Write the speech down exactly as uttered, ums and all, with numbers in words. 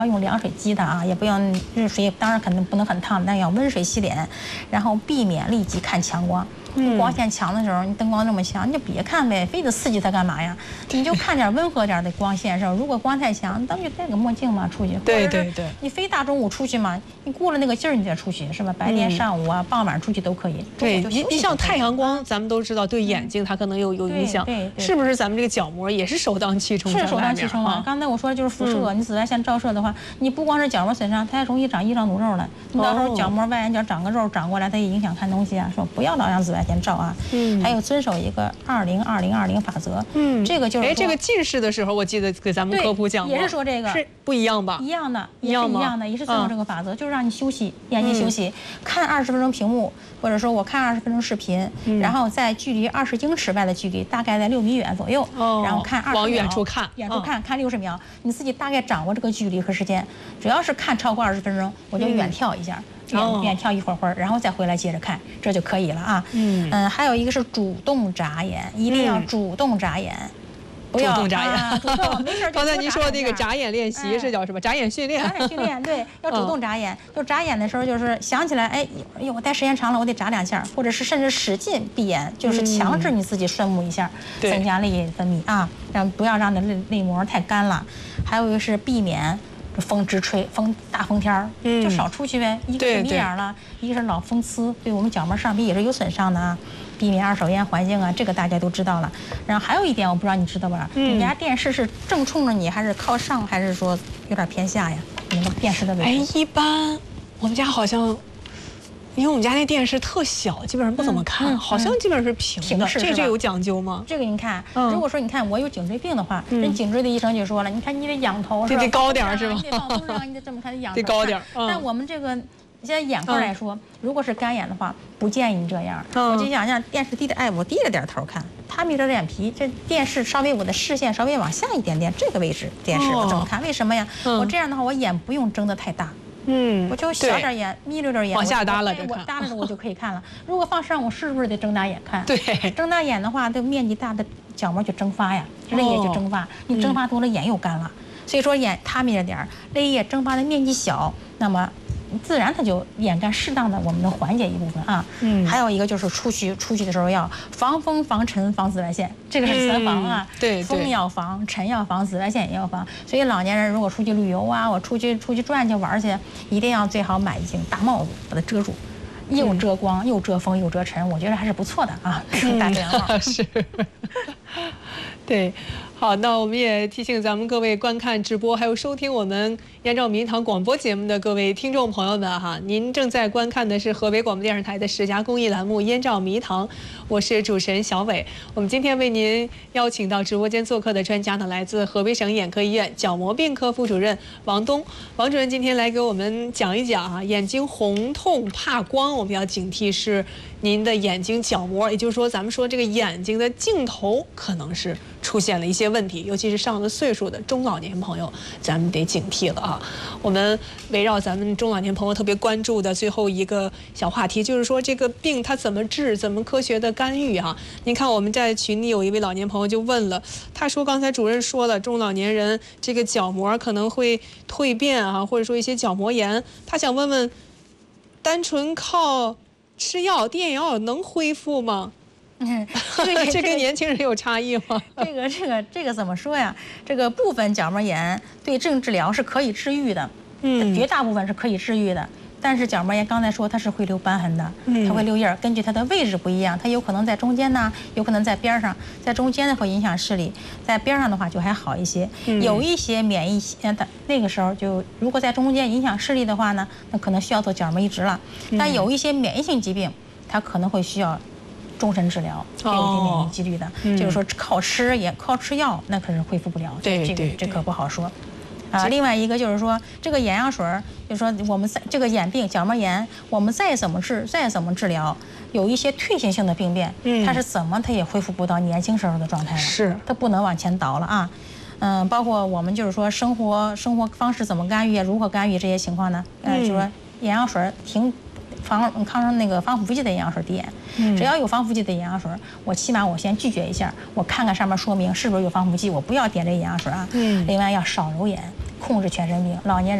要用凉水激它啊，也不要热水，当然肯定不能很烫，但要温水洗脸，然后避免立即看强光。嗯、光线强的时候，你灯光那么强，你就别看呗，非得刺激它干嘛呀？你就看点温和点的光线是吧？如果光太强，咱们就戴个墨镜嘛，出去。 对对对。 你非大中午出去嘛，你过了那个劲儿你再出去是吧？白天、上午啊、傍晚出去都可以。 对，你你像太阳光，咱们都知道对眼睛它可能有有影响， 对， 是不是？咱们这个角膜也是首当其冲。 是首当其冲啊！刚才我说的就是辐射，你紫外线照射的话，你不光是角膜损伤，它还容易长衣状毒肉了。你到时候角膜外眼角长个肉长过来，它也影响看东西啊。说不要老让紫外线照啊。嗯，还有遵守一个二零二零二零法则。嗯，这个就是哎，这个近视的时候，我记得给咱们科普讲过， 也是说这个是不一样吧？ 一样的，也是一样的，也是遵守这个法则，就是让你休息，眼睛休息，看二十分钟屏幕，或者说我看二十分钟视频，然后在距离二十英尺外的距离，大概在六米远左右，然后看二十秒， 往远处看， 远处看看六十秒，你自己大概掌握这个距离和时间，只要是看超过二十分钟，我就远眺一下。远远眺一会儿会儿，然后再回来接着看，这就可以了啊。嗯嗯，还有一个是主动眨眼，一定要主动眨眼，不要主动眨眼。 啊、没事。 刚才您说那个眨眼练习是叫什么？眨眼训练。 眨眼训练，对，要主动眨眼。就眨眼的时候，就是想起来，哎，哎呦，我待时间长了，我得眨两下，或者是甚至使劲闭眼，就是强制你自己顺目一下，增加泪液分泌啊，让不要让你的泪泪膜太干了。还有一个是避免。风直吹，风大风天儿，就少出去呗。一个是迷眼了，一个是老风呲，对我们角膜上皮也是有损伤的啊。避免二手烟环境啊，这个大家都知道了。然后还有一点，我不知道你知道吧？你家电视是正冲着你，还是靠上，还是说有点偏下呀？你们电视的位置？ 哎，一般我们家好像。因为我们家那电视特小，基本上不怎么看，嗯嗯、好像基本上是平的。 这个这有讲究吗？ 这个您看，嗯、如果说你看我有颈椎病的话，嗯、人颈椎的医生就说了，你看你得仰头， 这得高点是吧？ 你得放松上，你得这么看，得仰头。 得高点。 嗯、但我们这个现在眼科来说，嗯、如果是干眼的话，不建议你这样。嗯、我就想让电视低的，哎，我低着点头看，他眯着眼皮，这电视稍微我的视线稍微往下一点点，这个位置电视我这么看，为什么呀？嗯、我这样的话，我眼不用睁得太大。嗯，我就小点眼，眯着点眼， 往下耷拉着看，我耷拉着我就可以看了。如果放上，我是不是得睁大眼看？ 对， 睁大眼的话，这面积大的角膜就蒸发呀，泪液就蒸发，你蒸发多了，眼又干了。所以说眼它眯着点儿，泪液蒸发的面积小，那么自然它就眼干，适当的我们能缓解一部分啊。嗯，还有一个就是出去出去的时候要防风、防尘、防紫外线，这个是三防啊。 对， 风要防，尘要防，紫外线也要防。所以老年人如果出去旅游啊，我出去出去转去玩去，一定要最好买一顶大帽子把它遮住，又遮光又遮风又遮尘，我觉得还是不错的啊。大自然帽是。对。好，那我们也提醒咱们各位观看直播还有收听我们燕赵迷堂广播节目的各位听众朋友们哈，您正在观看的是河北广播电视台的十佳公益栏目《燕赵迷堂》，我是主持人小伟。我们今天为您邀请到直播间做客的专家呢，来自河北省眼科医院角膜病科副主任王东。王主任今天来给我们讲一讲啊，眼睛红痛怕光，我们要警惕是您的眼睛角膜，也就是说咱们说这个眼睛的镜头可能是出现了一些问题，尤其是上了岁数的中老年朋友，咱们得警惕了啊。我们围绕咱们中老年朋友特别关注的最后一个小话题，就是说这个病它怎么治，怎么科学的干预啊？您看我们在群里有一位老年朋友就问了，他说刚才主任说了，中老年人这个角膜可能会蜕变啊，或者说一些角膜炎，他想问问，单纯靠吃药垫药能恢复吗？嗯，这跟年轻人有差异吗？ 这个这个这个怎么说呀？这个部分角膜炎对症治疗是可以治愈的，嗯，绝大部分是可以治愈的。但是角膜炎刚才说它是会留瘢痕的，它会留印儿，根据它的位置不一样，它有可能在中间呢，有可能在边上，在中间呢会影响视力，在边上的话就还好一些。有一些免疫呃，那个时候就如果在中间影响视力的话呢，那可能需要做角膜移植了。但有一些免疫性疾病，它可能会需要终身治疗，有一定免疫几率的，哦、就是说靠吃也靠吃药，那可是恢复不了。 对， 这个这可不好说。啊，另外一个就是说，这个眼药水儿，就是说我们在这个眼病角膜炎，我们再怎么治，再怎么治疗，有一些退行性的病变，嗯，它是怎么它也恢复不到年轻时候的状态了， 是， 它不能往前倒了啊。嗯，包括我们就是说生活生活方式怎么干预，如何干预这些情况呢？呃，就说眼药水停。防抗那个防腐剂的眼药水滴眼，只要有防腐剂的眼药水，我起码我先拒绝一下，我看看上面说明是不是有防腐剂，我不要点这眼药水啊。嗯。另外要少揉眼， 控制全身病，老年人。